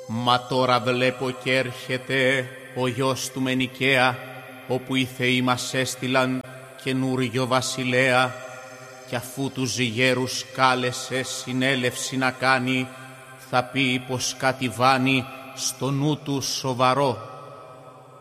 Μα τώρα βλέπω κι έρχεται ο γιος του Μενικαία, όπου οι θεοί μας έστειλαν καινούριο βασιλέα, κι αφού τους γέρους κάλεσε συνέλευση να κάνει, θα πει πως κατηβάνει στο νου του σοβαρό.